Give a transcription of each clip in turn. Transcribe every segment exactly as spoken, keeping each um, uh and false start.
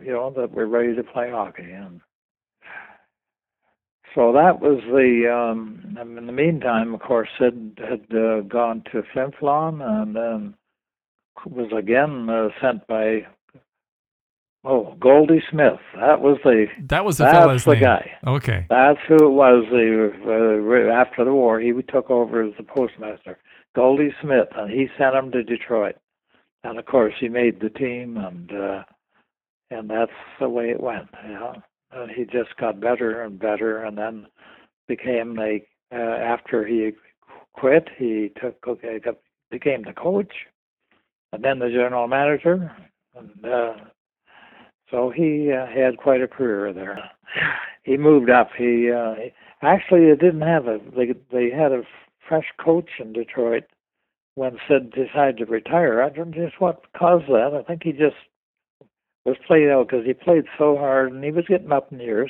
you know, that we're ready to play hockey. And so that was the, um, in the meantime, of course, Sid had uh, gone to Flin Flon and then was again uh, sent by, oh, Goldie Smith. That was the, that was the that's fella's the name. guy. Okay. That's who it was. The, uh, after the war, he took over as the postmaster. Goldie Smith, and he sent him to Detroit. And of course, he made the team, and uh, and that's the way it went. You know, and he just got better and better, and then became the. Uh, after he quit, he took okay, became the coach, and then the general manager, and uh, so he uh, had quite a career there. He moved up. He, uh, he actually it didn't have a. They they had a fresh coach in Detroit when Sid decided to retire. I don't know just what caused that. I think he just was played out because he played so hard and he was getting up in years.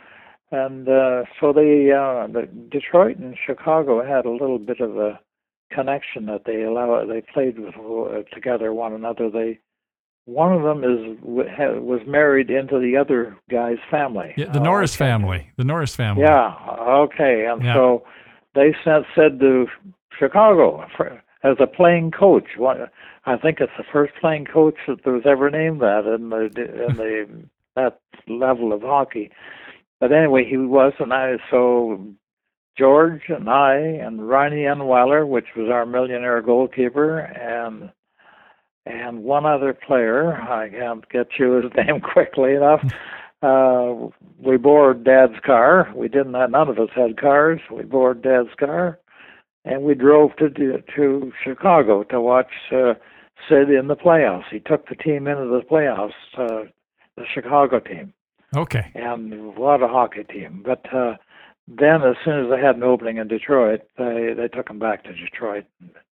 And uh, so they, uh, the Detroit and Chicago had a little bit of a connection that they allow. They played with uh, together one another. They one of them is was married into the other guy's family. Yeah, the uh, Norris okay. family. The Norris family. Yeah. Okay. And yeah. so they sent said to Chicago for, as a playing coach. One, I think it's the first playing coach that was ever named that in the in the that level of hockey. But anyway, he wasn't. I so George and I and Ronnie Enweiler, which was our millionaire goalkeeper, and and one other player. I can't get you his name quickly enough. Uh, we bored Dad's car. We didn't. Have, none of us had cars. We bored Dad's car, and we drove to to Chicago to watch uh, Sid in the playoffs. He took the team into the playoffs, uh, the Chicago team. Okay. And what a hockey team! But uh, then, as soon as they had an opening in Detroit, they they took him back to Detroit,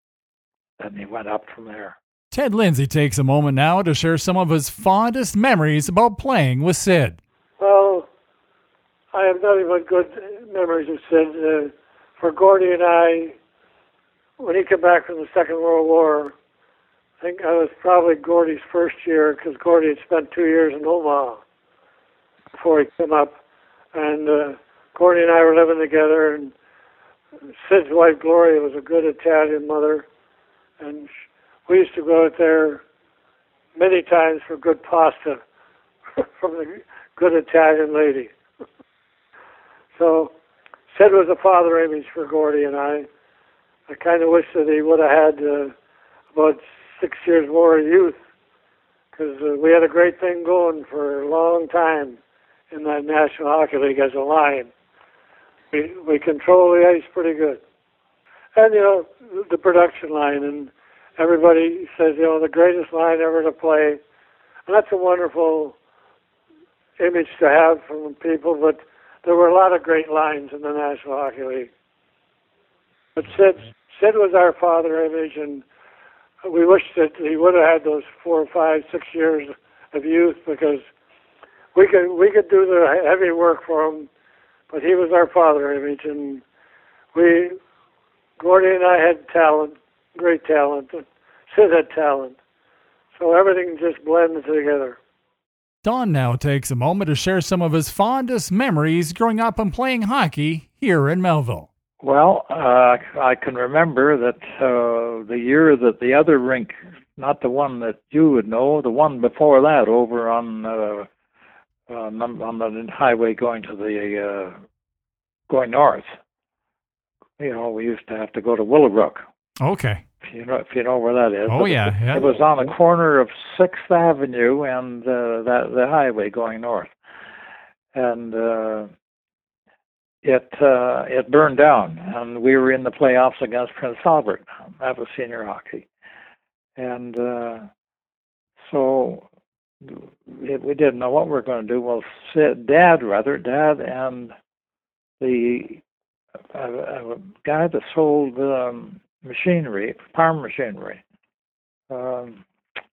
and he went up from there. Ted Lindsay takes a moment now to share some of his fondest memories about playing with Sid. Well, I have nothing but good memories of Sid. Uh, for Gordy and I, when he came back from the Second World War, I think I was probably Gordy's first year because Gordy had spent two years in Omaha before he came up. And uh, Gordy and I were living together, and Sid's wife, Gloria, was a good Italian mother. And we used to go out there many times for good pasta from the good Italian lady. So Sid was a father image for Gordy and I. I kind of wish that he would have had uh, about six years more of youth, because uh, we had a great thing going for a long time in that National Hockey League as a line. We we control the ice pretty good. And, you know, the production line, and everybody says, you know, the greatest line ever to play. And that's a wonderful image to have from people, but there were a lot of great lines in the National Hockey League. But Sid, Sid was our father image, and we wish that he would have had those four, five, six years of youth, because we could we could do the heavy work for him, but he was our father image, and we, Gordy and I had talent, great talent. Sid had talent. So everything just blended together. Don now takes a moment to share some of his fondest memories growing up and playing hockey here in Melville. Well, uh, I can remember that uh, the year that the other rink, not the one that you would know, the one before that over on uh, on, on the highway going to the uh, going north. You know, we used to have to go to Willowbrook. Okay. If you know, if you know where that is. Oh, but yeah, yeah. It was on the corner of Sixth Avenue and uh, that the highway going north, and uh, it uh, it burned down, and we were in the playoffs against Prince Albert. That was senior hockey, and uh, so it, we didn't know what we were going to do. Well, Sid, Dad, rather, Dad and the uh, uh, guy that sold um, machinery, farm machinery, um,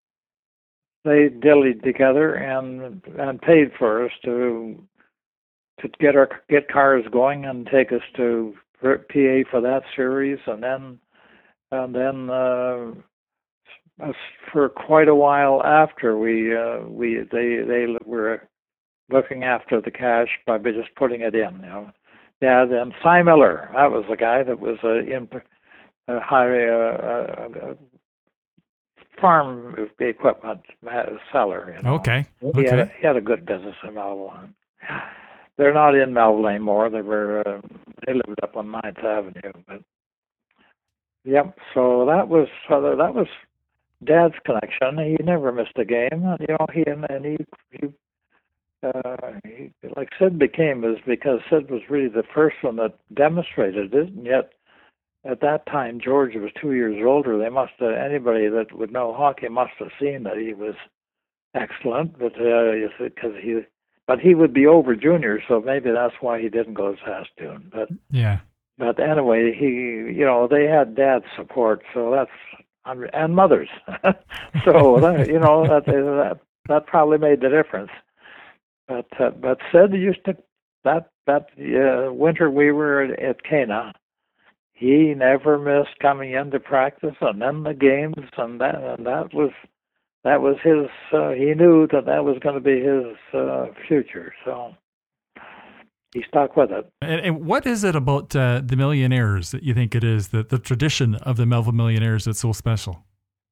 they dillied together and and paid for us to to get our get cars going and take us to P A for that series, and then and then uh, uh, for quite a while after we uh, we they they were looking after the cash by just putting it in. You know, yeah. Then Cy Miller, that was the guy that was a in a high uh, uh, farm equipment seller. You know. Okay. He had a, Okay. he had a good business in Melville. They're not in Melville anymore. They were uh, they lived up on Ninth Avenue, but. Yep. So that was so that was Dad's connection. He never missed a game. You know, he and, and he he, uh, he like Sid became is because Sid was really the first one that demonstrated it. And yet, at that time, George was two years older. They must have anybody that would know hockey must have seen that he was excellent. But because uh, he, but he would be over junior, so maybe that's why he didn't go as fast soon. But Yeah. But anyway, he, you know, they had Dad's support, so that's, and Mother's. So, that, you know, that, that that probably made the difference. But uh, but Sid used to, that, that uh, winter we were at, at Cana, he never missed coming into practice and then the games, and that, and that was, that was his, uh, he knew that that was going to be his uh, future, so. He stuck with it. And, and what is it about uh, the Millionaires that you think it is, that the tradition of the Melville Millionaires that's so special?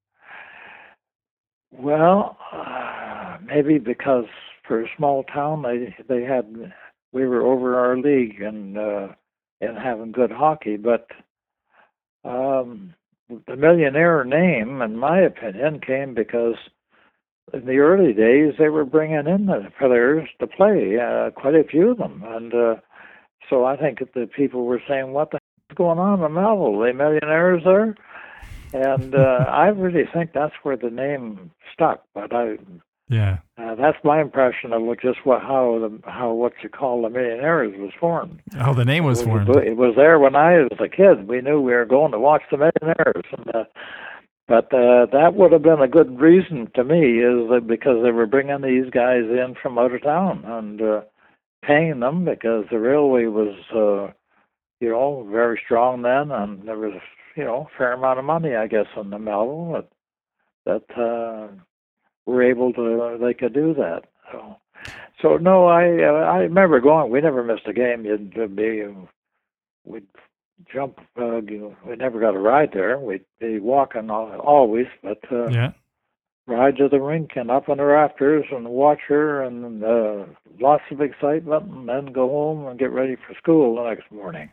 Well, uh, maybe because for a small town, they they had we were over our league and uh, and having good hockey. But um, the Millionaire name, in my opinion, came because in the early days, they were bringing in the players to play, uh, quite a few of them. And uh, so I think that the people were saying, what the heck is going on in Melville? Are they Millionaires there? And uh, I really think that's where the name stuck. But I, yeah, uh, that's my impression of just what how the how what you call the Millionaires was formed. Oh, the name was it formed. It was there when I was a kid. We knew we were going to watch the Millionaires. And, uh, But uh, that would have been a good reason to me, is that because they were bringing these guys in from out of town and uh, paying them because the railway was, uh, you know, very strong then, and there was, you know, a fair amount of money, I guess, in the Melville that, that uh, were able to, uh, they could do that. So, so no, I uh, I remember going. We never missed a game. You'd be, we'd jump. Uh, you know, we never got a ride there. We'd be walking always, but uh, Yeah. ride to the rink and up on the rafters and watch her, and uh, lots of excitement, and then go home and get ready for school the next morning.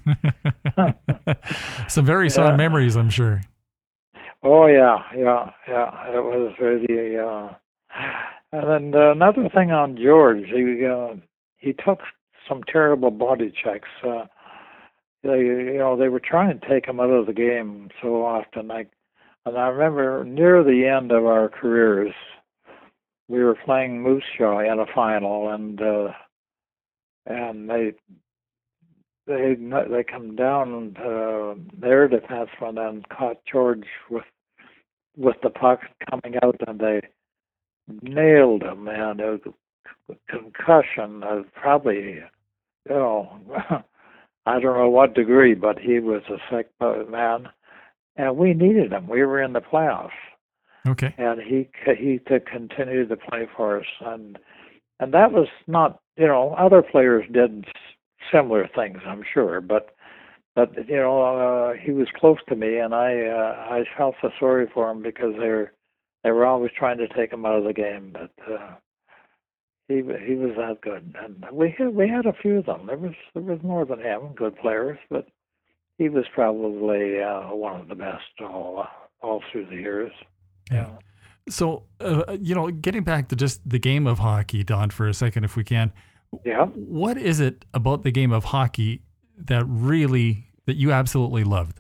Some very fond Yeah. memories, I'm sure. Oh yeah, yeah, yeah. It was really. Uh, and then uh, another thing on George, he uh, he took some terrible body checks. Uh, they, you know, they were trying to take him out of the game so often. Like, and I remember near the end of our careers, we were playing Moose Jaw in a final, and uh, and they they they come down and uh, their defenseman and caught George with with the puck coming out, and they nailed him, man. It was a concussion, uh, probably, you know, I don't know what degree, but he was a sick man, and we needed him. We were in the playoffs, Okay. and he he to continue to play for us, and and that was not, you know, other players did similar things, I'm sure, but. But you know, uh, he was close to me, and I uh, I felt so sorry for him because they were they were always trying to take him out of the game. But uh, he he was that good, and we had we had a few of them. There was there was more than him, good players, but he was probably uh, one of the best all all through the years. Yeah. So, uh, you know, getting back to just the game of hockey, Don, for a second, if we can. Yeah. What is it about the game of hockey that really, that you absolutely loved?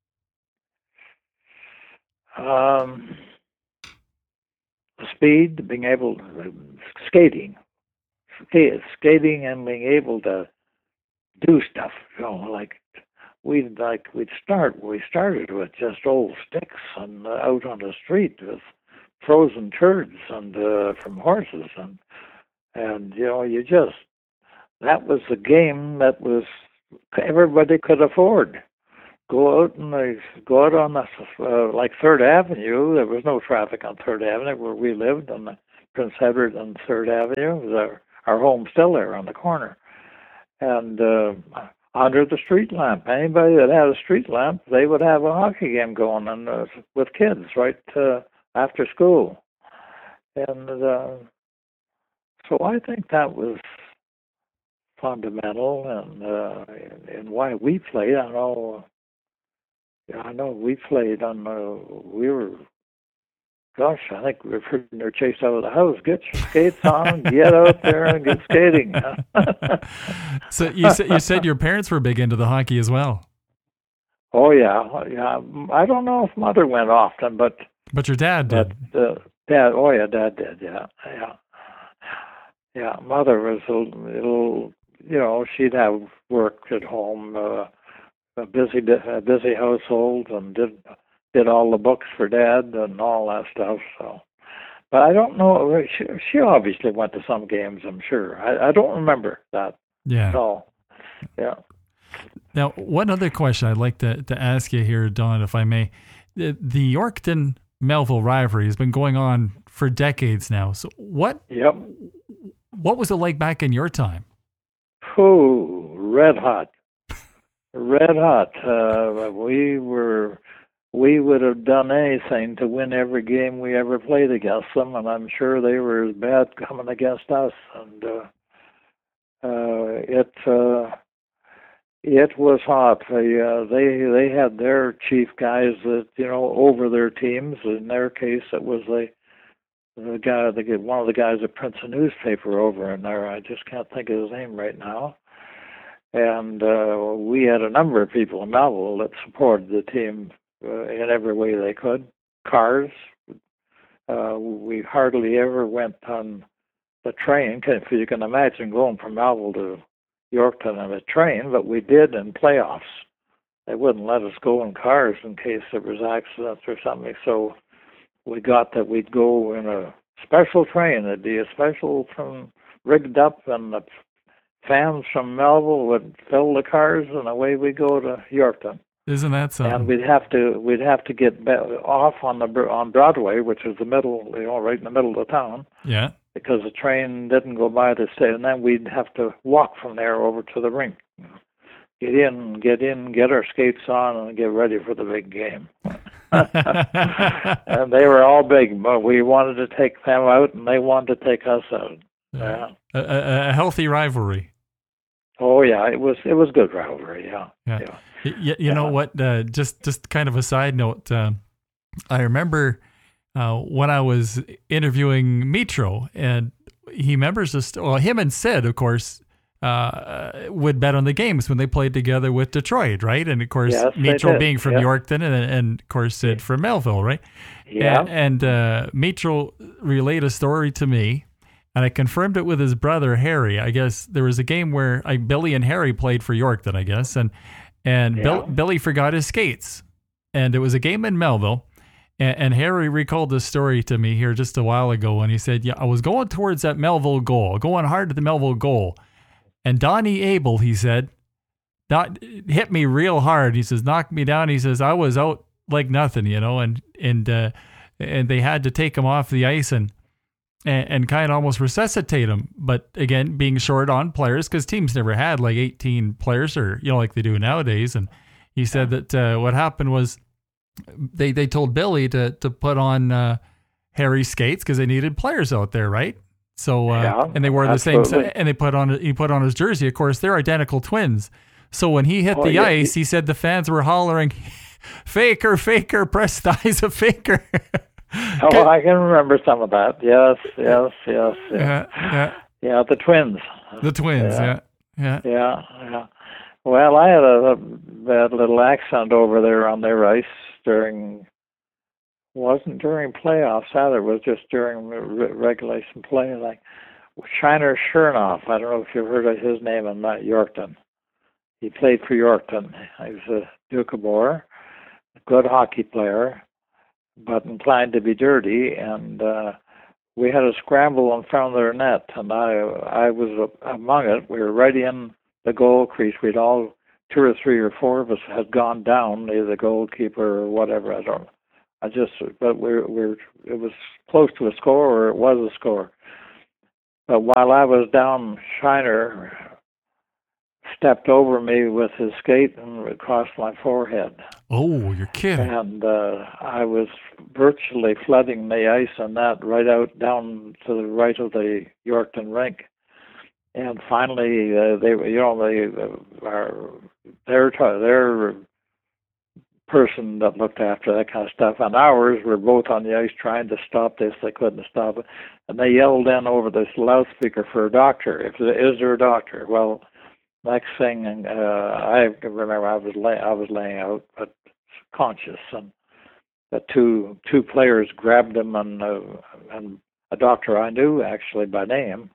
Um, the speed, being able to, skating, Sk- skating and being able to do stuff, you know, like we'd like, we'd start, we started with just old sticks and uh, out on the street with frozen turds and uh, from horses, and, and, you know, you just, that was a game that was, everybody could afford. go out and they go out on the uh, like Third Avenue. There was no traffic on Third Avenue where we lived, on the Prince Edward and Third Avenue. It was our our home still there on the corner, and uh, under the street lamp. Anybody that had a street lamp, they would have a hockey game going, and uh, with kids right uh, after school, and uh, so I think that was fundamental, and uh, and why we played. I know. Yeah, I know we played on, uh, we were, gosh, I think we were pretty near chased out of the house. Get your skates on, get out there and get skating. So you said, you said your parents were big into the hockey as well. Oh, yeah. yeah. I don't know if Mother went often, but... But your dad did. But, uh, Dad, oh, yeah, Dad did, yeah. Yeah, yeah. Mother was a little, you know, she'd have work at home, uh, a busy, a busy household, and did did all the books for Dad and all that stuff. So, but I don't know. She, she obviously went to some games, I'm sure. I, I don't remember that Yeah. at all. Yeah. Now, one other question I'd like to, to ask you here, Don, if I may. The, the Yorkton Melville rivalry has been going on for decades now. So, what? Yep. What was it like back in your time? Oh, red hot. Red hot. Uh, we were, we would have done anything to win every game we ever played against them, and I'm sure they were as bad coming against us. And uh, uh, it uh, it was hot. They, uh, they they had their chief guys that you know over their teams. In their case, it was the the guy, the one of the guys that prints a newspaper over in there. I just can't think of his name right now. And uh, we had a number of people in Melville that supported the team uh, in every way they could. Cars. Uh, we hardly ever went on the train. If you can imagine going from Melville to Yorkton on a train, but we did in playoffs. They wouldn't let us go in cars in case there was accidents or something. So we got that we'd go in a special train. It'd be a special from rigged up, and the fans from Melville would fill the cars, and away we go to Yorkton. Isn't that something? And we'd have to we'd have to get off on the on Broadway, which is the middle, you know, right in the middle of the town. Yeah. Because the train didn't go by the station, and then we'd have to walk from there over to the rink. Get in, get in, get our skates on, and get ready for the big game. And they were all big, but we wanted to take them out, and they wanted to take us out. Yeah. A, a, a healthy rivalry. Oh yeah, it was it was good rivalry. Yeah, yeah. yeah. You, you yeah. know what? Uh, just just kind of a side note. Uh, I remember uh, when I was interviewing Mitro, and he remembers this. Well, him and Sid, of course, uh, would bet on the games when they played together with Detroit, right? And of course, yes, Mitro being from yeah. Yorkton, and, and of course Sid from Melville, right? Yeah. And, and uh, Mitro relayed a story to me. And I confirmed it with his brother, Harry. I guess there was a game where I, Billy and Harry played for Yorkton, I guess. And and yeah. Bill, Billy forgot his skates. And it was a game in Melville. And, and Harry recalled this story to me here just a while ago. And he said, yeah, I was going towards that Melville goal, going hard to the Melville goal. And Donnie Abel, he said, not, hit me real hard. He says, knocked me down. He says, I was out like nothing, you know. And, and, uh, and they had to take him off the ice and And, and kind of almost resuscitate them. But again, being short on players, because teams never had like eighteen players, or, you know, like they do nowadays. And he said that uh, what happened was they, they told Billy to, to put on uh, Harry's skates because they needed players out there, right? So, uh, yeah, and they wore the absolutely. same, and they put on, he put on his jersey. Of course, they're identical twins. So when he hit Oh, the yeah. ice, he said the fans were hollering, Faker, Faker, press the eyes of Faker. Oh, I can remember some of that. Yes, yes, yes. yes. Yeah, yeah. Yeah, the twins. The twins, yeah. Yeah. Yeah. Yeah, yeah. Well, I had a, a bad little accident over there on their ice during, wasn't during playoffs either, it was just during re- regulation play. Like Shiner Chernoff, I don't know if you've heard of his name in that Yorkton. He played for Yorkton. He was a Doukhobor, a good hockey player, but inclined to be dirty, and uh, we had a scramble in front of their net, and I I was among it. We were right in the goal crease. We'd all two or three or four of us had gone down, either the goalkeeper or whatever. I don't. I just, but we're we're. It was close to a score, or it was a score. But while I was down, Shiner stepped over me with his skate and across my forehead. Oh, you're kidding. And uh, I was virtually flooding the ice on that right out down to the right of the Yorkton rink. And finally, uh, they, you know, they, uh, our, their, their person that looked after that kind of stuff, and ours were both on the ice trying to stop this. They couldn't stop it. And they yelled in over this loudspeaker for a doctor. If is there a doctor? Well, next thing, uh, I remember I was lay, I was laying out, but conscious, and the two two players grabbed him, and uh, and a doctor I knew actually by name.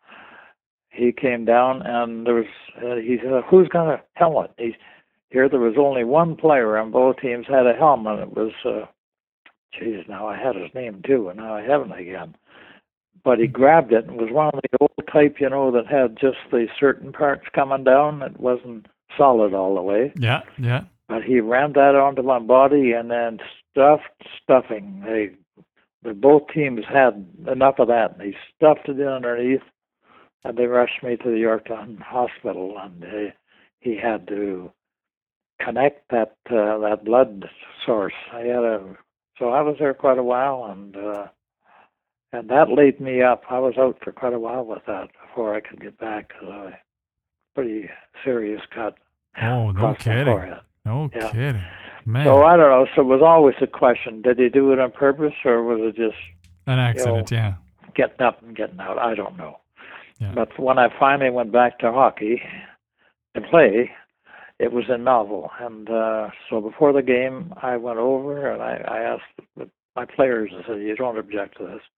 He came down, and there was uh, he said, "Who's got a helmet?" He here there was only one player, and both teams had a helmet. It was, uh, geez, now I had his name too, and now I haven't again. But he grabbed it, and it was one of the old type, you know, that had just the certain parts coming down. It wasn't solid all the way. Yeah, yeah. But he rammed that onto my body, and then stuffed stuffing. They, they both teams had enough of that, and he stuffed it in underneath, and they rushed me to the Yorktown Hospital, and they, he had to connect that uh, that blood source. I had a so I was there quite a while, and uh, and that laid me up. I was out for quite a while with that before I could get back, because I was pretty serious cut. Oh, no kidding. No yeah. kidding. Man. So I don't know. So it was always a question: did he do it on purpose, or was it just an accident? You know, yeah, getting up and getting out? I don't know. Yeah. But when I finally went back to hockey to play, it was in Melville, and uh, so before the game, I went over and I, I asked my players. I said, "You don't object to this?"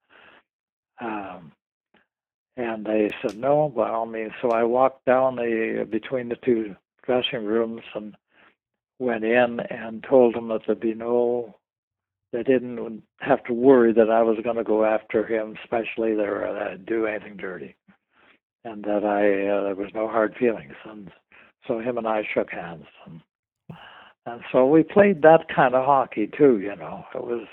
Um, and they said, "No, by all means." So I walked down the between the two dressing rooms and went in and told them that there'd be no. They didn't have to worry that I was going to go after him, especially there or that I'd do anything dirty, and that I uh, there was no hard feelings. And so him and I shook hands, and, and so we played that kind of hockey too. You know, it was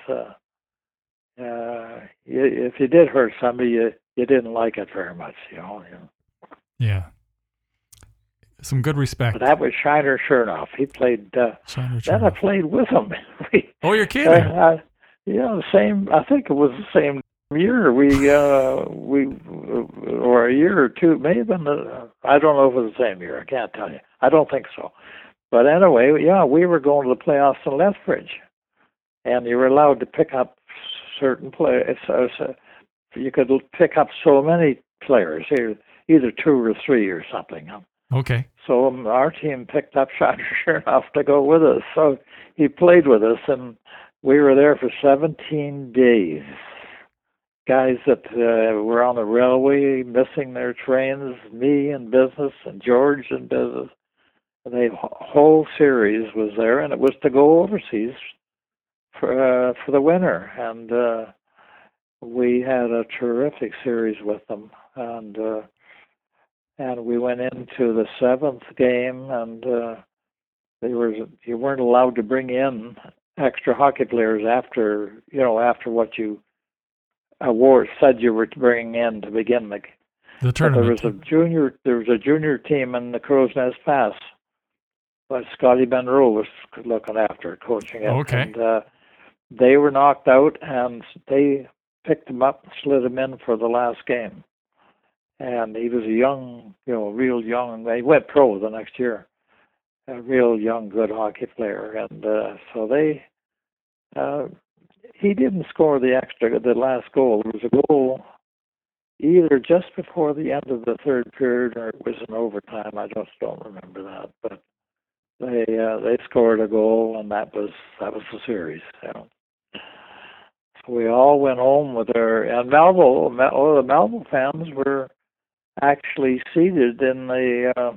uh, uh, you, if you did hurt somebody, you you didn't like it very much. You know. You know. Yeah. Some good respect. But that was Shiner Chernoff. He played. Uh, Shiner then I played with him. we, oh, you're kidding? Uh, uh, yeah, the same. I think it was the same year. We uh, we or a year or two, maybe. Uh, I don't know if it was the same year. I can't tell you. I don't think so. But anyway, yeah, we were going to the playoffs in Lethbridge, and you were allowed to pick up certain players. So, so you could pick up so many players, either two or three or something. Okay. So um, our team picked up Shiner Chernoff to go with us. So he played with us, and we were there for seventeen days. Guys that uh, were on the railway missing their trains, me in business and George in business. The whole series was there, and it was to go overseas for uh, for the winter. And uh, we had a terrific series with them, and uh, and we went into the seventh game, and uh, they were you weren't allowed to bring in extra hockey players after you know after what you award said you were bringing in to begin the the tournament. There was a junior there was a junior team in the Crow's Nest Pass, but Scotty Benroe was looking after it, coaching it. Okay. And uh, they were knocked out, and they picked him up and slid him in for the last game. And he was a young, you know, real young. He went pro the next year. A real young, good hockey player. And uh, so they, uh, he didn't score the extra, the last goal. There was a goal either just before the end of the third period or it was in overtime. I just don't remember that. But they uh, they scored a goal, and that was that was the series. You know. So we all went home with our, and Melville, oh, the Melville fans were actually seated in the uh,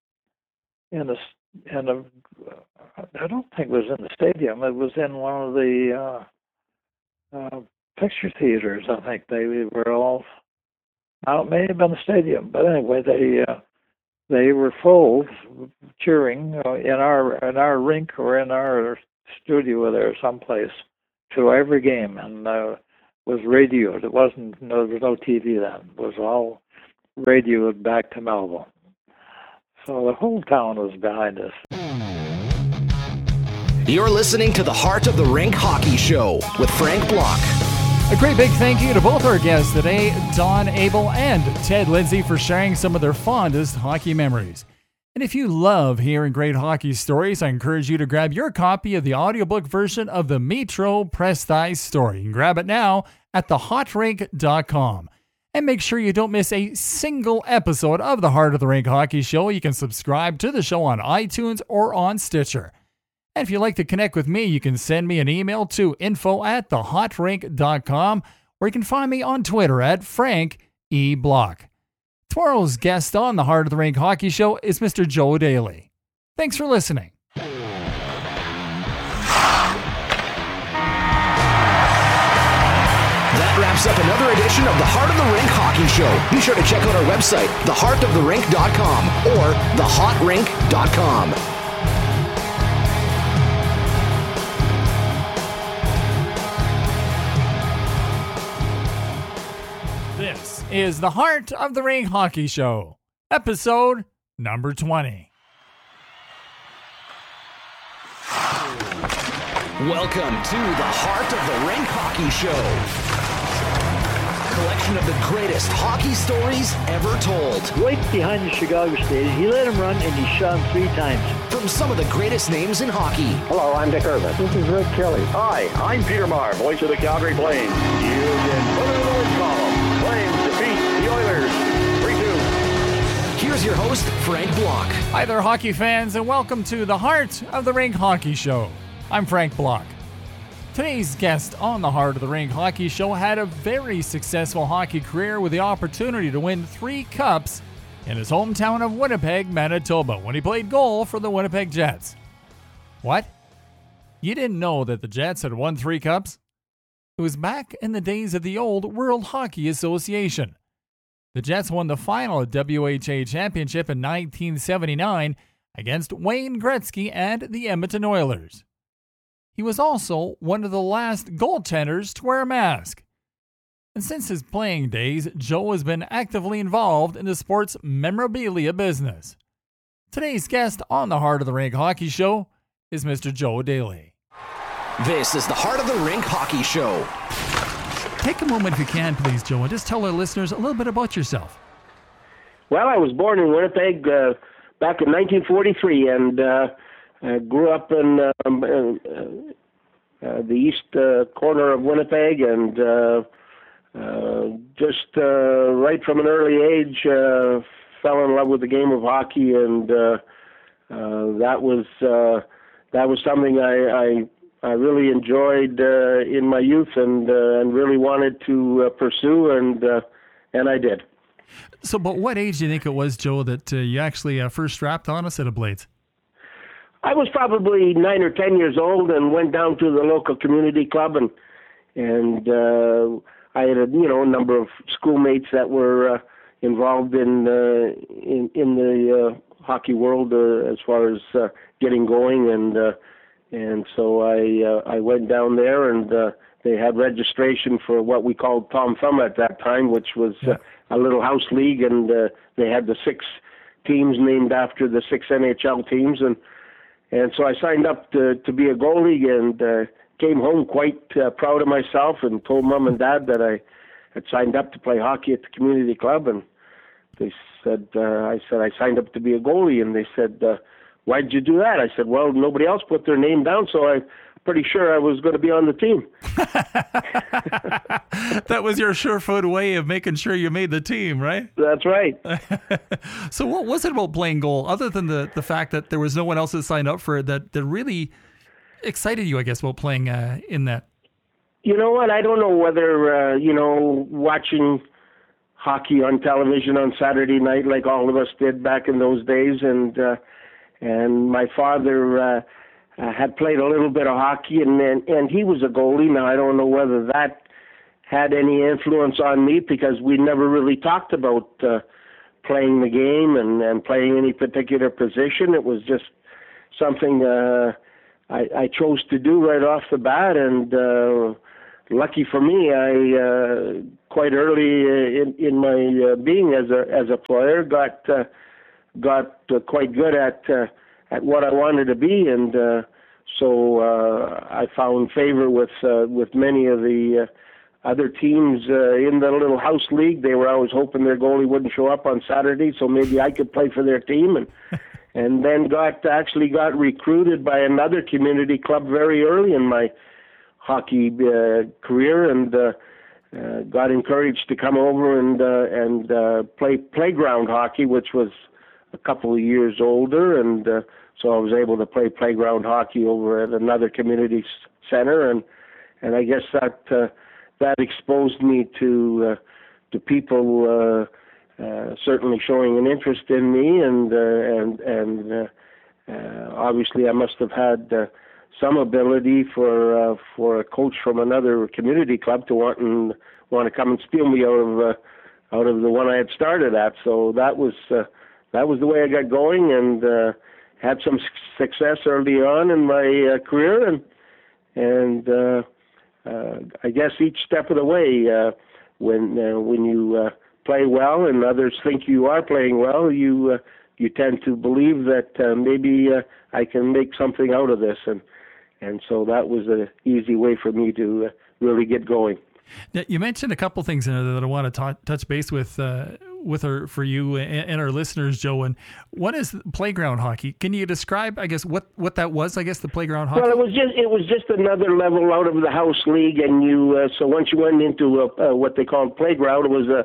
in the in the I don't think it was in the stadium. It was in one of the uh, uh, picture theaters. I think they were all. Now it may have been the stadium, but anyway, they uh, they were full, cheering uh, in our in our rink or in our studio there someplace to every game, and uh, was radioed. It wasn't no, there was no T V then. It was all radioed back to Melville. So the whole town was behind us. You're listening to the Heart of the Rink Hockey Show with Frank Block. A great big thank you to both our guests today, Don Abel and Ted Lindsay, for sharing some of their fondest hockey memories. And if you love hearing great hockey stories, I encourage you to grab your copy of the audiobook version of the Metro Prestize story. You can grab it now at the hot rink dot com. And make sure you don't miss a single episode of the Heart of the Rink Hockey Show. You can subscribe to the show on iTunes or on Stitcher. And if you'd like to connect with me, you can send me an email to info at the hot rink dot com, or you can find me on Twitter at Frank E. Block. Tomorrow's guest on the Heart of the Rink Hockey Show is Mister Joe Daly. Thanks for listening. That wraps up another edition of the Heart of the Rink Hockey Show. Be sure to check out our website, the heart of the rink dot com or the hot rink dot com. This is the Heart of the Rink Hockey Show, episode number twenty. Welcome to the Heart of the Rink Hockey Show. Collection of the greatest hockey stories ever told. Right behind the Chicago Stadium. He let him run and he shot him three times. From some of the greatest names in hockey. Hello, I'm Dick Irvin. This is Rick Kelly. Hi, I'm Peter Maher, voice of the Calgary Flames. You can put it in the win column. Flames defeat the Oilers three two. Here's your host, Frank Block. Hi there, hockey fans, and welcome to the Heart of the Rink Hockey Show. I'm Frank Block. Today's guest on the Heart of the Rink Hockey Show had a very successful hockey career with the opportunity to win three cups in his hometown of Winnipeg, Manitoba, when he played goal for the Winnipeg Jets. What? You didn't know that the Jets had won three cups? It was back in the days of the old World Hockey Association. The Jets won the final W H A championship in nineteen seventy-nine against Wayne Gretzky and the Edmonton Oilers. He was also one of the last goaltenders to wear a mask. And since his playing days, Joe has been actively involved in the sports memorabilia business. Today's guest on the Heart of the Rink Hockey Show is Mister Joe Daly. This is the Heart of the Rink Hockey Show. Take a moment if you can, please, Joe, and just tell our listeners a little bit about yourself. Well, I was born in Winnipeg uh, back in nineteen forty-three, and uh, I grew up in um, uh, uh, the east uh, corner of Winnipeg, and uh, uh, just uh, right from an early age, uh, fell in love with the game of hockey, and uh, uh, that was uh, that was something I I, I really enjoyed uh, in my youth, and uh, and really wanted to uh, pursue, and uh, and I did. So, but what age do you think it was, Joe, that uh, you actually uh, first strapped on a set of blades? I was probably nine or ten years old, and went down to the local community club, and and uh, I had a you know a number of schoolmates that were uh, involved in uh, in in the uh, hockey world uh, as far as uh, getting going, and uh, and so I uh, I went down there, and uh, they had registration for what we called Tom Thumb at that time, which was uh, a little house league, and uh, they had the six teams named after the six N H L teams, and and so I signed up to to be a goalie, and uh, came home quite uh, proud of myself, and told Mom and Dad that I had signed up to play hockey at the community club, and they said uh, I said I signed up to be a goalie, and they said, uh, why did you do that? I said, well, nobody else put their name down, so I'm pretty sure I was going to be on the team. That was your surefoot way of making sure you made the team, right? That's right. So what was it about playing goal, other than the, the fact that there was no one else that signed up for it, that, that really excited you, I guess, about playing uh, in that? You know what? I don't know whether, uh, you know, watching hockey on television on Saturday night like all of us did back in those days, and uh, and my father uh, uh, had played a little bit of hockey, and, and and he was a goalie. Now, I don't know whether that had any influence on me, because we never really talked about uh, playing the game and, and playing any particular position. It was just something uh, I, I chose to do right off the bat, and uh, lucky for me, I uh, quite early in, in my uh, being as a as a player got uh, got uh, quite good at uh, at what I wanted to be, and uh, so uh, I found favor with uh, with many of the uh, other teams uh, in the little house league. They were always hoping their goalie wouldn't show up on Saturday, so maybe I could play for their team, and and then got actually got recruited by another community club very early in my hockey uh, career, and uh, uh, got encouraged to come over and uh, and uh, play playground hockey, which was a couple of years older, and uh, so I was able to play playground hockey over at another community center, and and I guess that uh, that exposed me to uh, to people uh, uh, certainly showing an interest in me, and uh, and and uh, uh, obviously I must have had uh, some ability for uh, for a coach from another community club to want and want to come and steal me out of uh, out of the one I had started at. So that was uh, that was the way I got going, and uh, had some success early on in my uh, career, and and. Uh, Uh, I guess each step of the way, uh, when uh, when you uh, play well and others think you are playing well, you uh, you tend to believe that uh, maybe uh, I can make something out of this, and and so that was an easy way for me to uh, really get going. Now, you mentioned a couple things in there that I want to ta- touch base with uh, with our, for you and, and our listeners, Joe. And one is playground hockey. Can you describe, I guess, what, what that was? I guess the playground hockey. Well, it was just it was just another level out of the house league, and you uh, so once you went into a, uh, what they called playground, it was a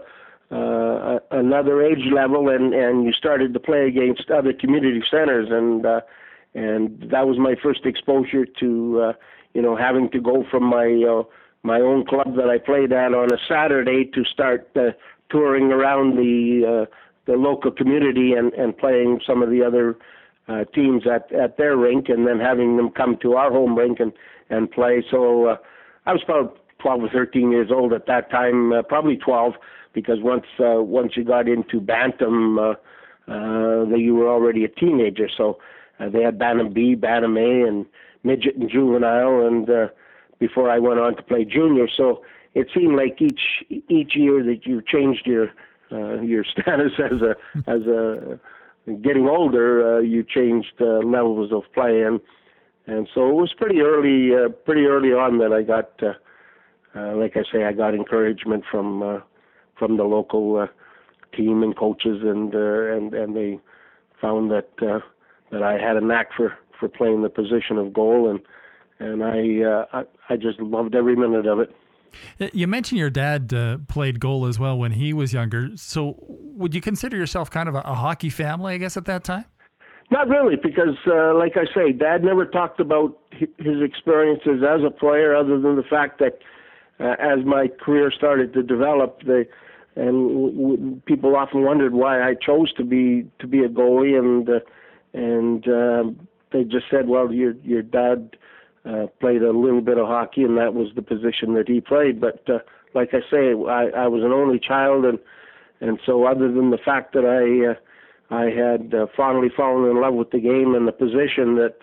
uh, another age level, and, and you started to play against other community centers, and uh, and that was my first exposure to uh, you know having to go from my uh, my own club that I played at on a Saturday to start uh, touring around the uh, the local community and, and playing some of the other uh, teams at, at their rink, and then having them come to our home rink and, and play. So uh, I was about twelve or thirteen years old at that time, uh, probably twelve, because once uh, once you got into Bantam, uh, uh, you were already a teenager. So uh, they had Bantam B, Bantam A, and Midget and Juvenile, and uh, before I went on to play junior. So it seemed like each each year that you changed your uh, your status as a as a getting older, uh, you changed uh, levels of play, and and so it was pretty early uh, pretty early on that I got uh, uh, like I say I got encouragement from uh, from the local uh, team and coaches, and uh, and and they found that uh, that I had a knack for, for playing the position of goal, and and I, uh, I I just loved every minute of it. You mentioned your dad uh, played goal as well when he was younger. So would you consider yourself kind of a, a hockey family, I guess, at that time? Not really, because uh, like I say, Dad never talked about his experiences as a player, other than the fact that uh, as my career started to develop, they, and w- w- people often wondered why I chose to be to be a goalie, and uh, and uh, they just said, well, your your dad Uh, played a little bit of hockey, and that was the position that he played. But uh, like I say, I, I was an only child, and and so other than the fact that I uh, I had uh, fondly fallen in love with the game and the position, that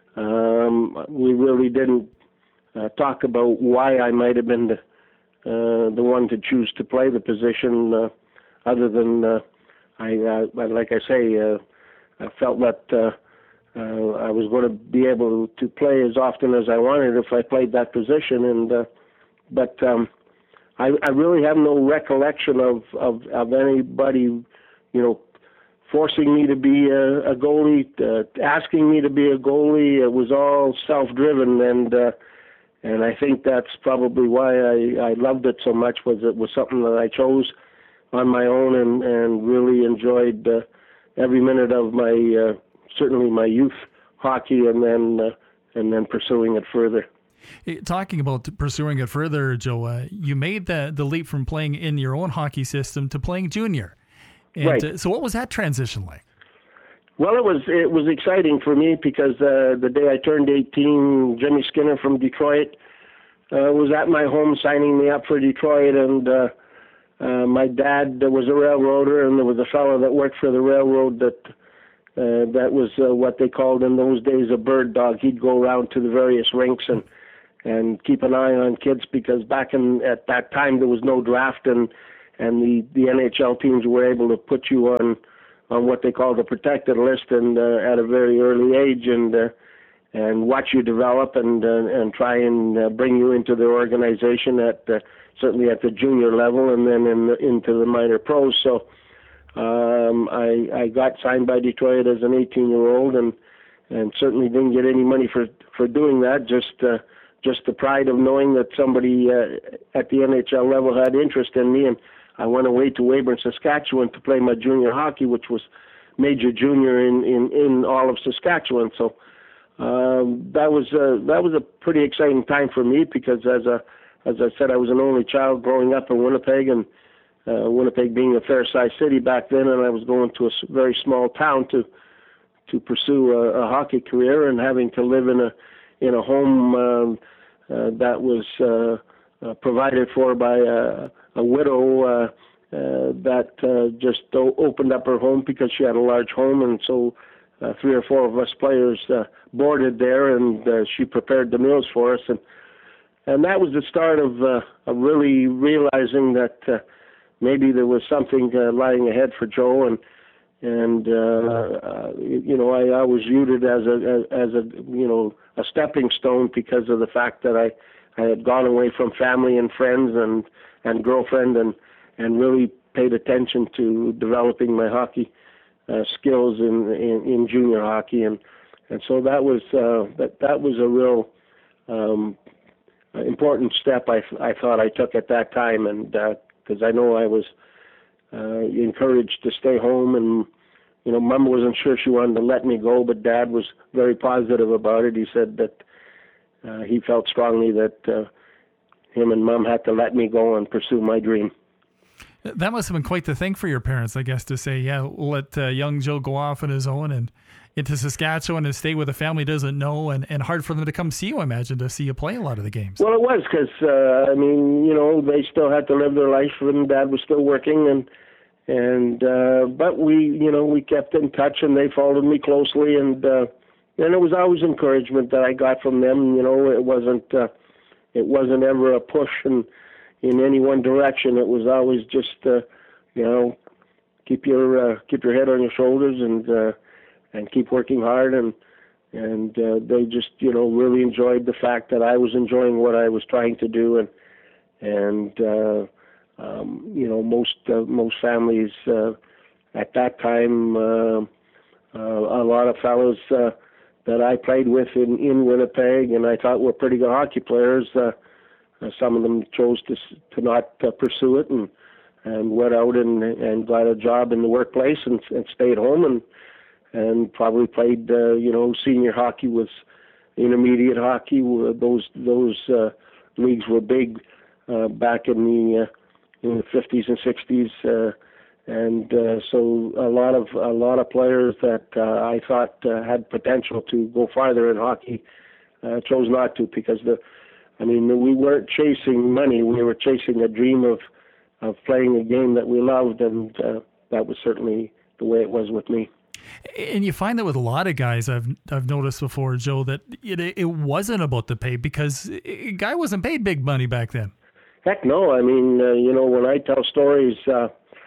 um, we really didn't uh, talk about why I might have been the uh, the one to choose to play the position. Uh, other than uh, I, uh, like I say, uh, I felt that. Uh, Uh, I was going to be able to play as often as I wanted if I played that position, and uh, but um, I, I really have no recollection of, of, of anybody, you know, forcing me to be a, a goalie, uh, asking me to be a goalie. It was all self-driven, and uh, and I think that's probably why I, I loved it so much. Was it was something that I chose on my own, and, and really enjoyed uh, every minute of my. Uh, certainly my youth hockey, and then uh, and then pursuing it further. Talking about pursuing it further, Joe, uh, you made the the leap from playing in your own hockey system to playing junior. And, right. Uh, so what was that transition like? Well, it was it was exciting for me because uh, the day I turned eighteen, Jimmy Skinner from Detroit uh, was at my home signing me up for Detroit, and uh, uh, my dad was a railroader, and there was a fellow that worked for the railroad that uh, that was uh, what they called in those days a bird dog. He'd go around to the various rinks and and keep an eye on kids, because back in at that time there was no draft, and and the, the N H L teams were able to put you on on what they called a protected list, and uh, at a very early age, and uh, and watch you develop, and uh, and try and uh, bring you into their organization at uh, certainly at the junior level, and then in the, into the minor pros. So um, I I got signed by Detroit as an eighteen-year-old, and and certainly didn't get any money for for doing that. Just uh, just the pride of knowing that somebody uh, at the N H L level had interest in me, and I went away to Weyburn, Saskatchewan to play my junior hockey, which was major junior in, in, in all of Saskatchewan. So um, that was uh, that was a pretty exciting time for me, because as a as I said, I was an only child growing up in Winnipeg, and uh, Winnipeg being a fair-sized city back then, and I was going to a very small town to to pursue a, a hockey career, and having to live in a in a home um, uh, that was uh, uh, provided for by a, a widow uh, uh, that uh, just o- opened up her home because she had a large home, and so uh, three or four of us players uh, boarded there, and uh, she prepared the meals for us, and and that was the start of, uh, of really realizing that uh, maybe there was something uh, lying ahead for Joe, and and uh, uh, you know, I always viewed it as a as a you know a stepping stone, because of the fact that I, I had gone away from family and friends and, and girlfriend, and and really paid attention to developing my hockey uh, skills in, in in junior hockey, and and so that was uh, that that was a real um, important step I I thought I took at that time, and because uh, I know I was Uh, encouraged to stay home, and you know, Mom wasn't sure she wanted to let me go, but Dad was very positive about it. He said that uh, he felt strongly that uh, him and Mom had to let me go and pursue my dream. That must have been quite the thing for your parents, I guess, to say, yeah, we'll let uh, young Joe go off on his own and into Saskatchewan and stay with a family doesn't know, and, and hard for them to come see you, I imagine, to see you play a lot of the games. Well, it was, because, uh, I mean, you know, they still had to live their life, and Dad was still working, and, and uh, but we, you know, we kept in touch, and they followed me closely, and, uh, and it was always encouragement that I got from them. You know, it wasn't, uh, it wasn't ever a push in, in any one direction. It was always just, uh, you know, keep your, uh, keep your head on your shoulders, and, uh, and keep working hard, and and uh, they just, you know, really enjoyed the fact that I was enjoying what I was trying to do, and and uh, um, you know, most uh, most families uh, at that time, uh, uh, a lot of fellows uh, that I played with in, in Winnipeg, and I thought were pretty good hockey players. Uh, uh, some of them chose to to not uh, pursue it, and and went out and and got a job in the workplace, and, and stayed home, and. and probably played, uh, you know, senior hockey with intermediate hockey. Those those uh, leagues were big uh, back in the uh, in the fifties and sixties, uh, and uh, so a lot of a lot of players that uh, I thought uh, had potential to go farther in hockey uh, chose not to, because the, I mean, we weren't chasing money; we were chasing a dream of of playing a game that we loved, and uh, that was certainly the way it was with me. And you find that with a lot of guys I've I've noticed before, Joe, that it, it wasn't about the pay, because a guy wasn't paid big money back then. Heck no. I mean, uh, you know, when I tell stories uh,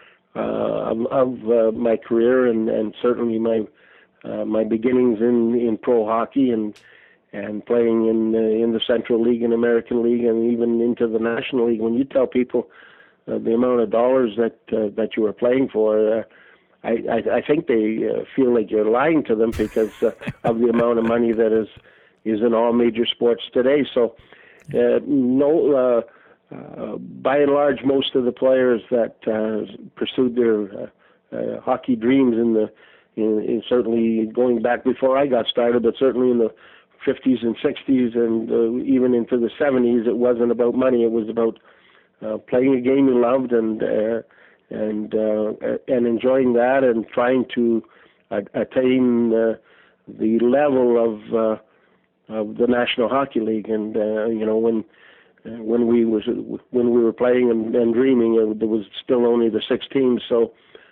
uh, of, of uh, my career, and, and certainly my uh, my beginnings in, in pro hockey, and and playing in uh, in the Central League and American League, and even into the National League, when you tell people uh, the amount of dollars that uh, that you were playing for, uh, I, I, I think they uh, feel like you're lying to them, because uh, of the amount of money that is is in all major sports today. So, uh, no, uh, uh, by and large, most of the players that uh, pursued their uh, uh, hockey dreams in the in, in certainly going back before I got started, but certainly in the fifties and sixties, and uh, even into the seventies, it wasn't about money. It was about uh, playing a game you loved, and uh, and uh, and enjoying that, and trying to uh, attain uh, the level of uh, of the National Hockey League. And uh, you know, when when we was when we were playing and, and dreaming, it, there was still only the six teams. So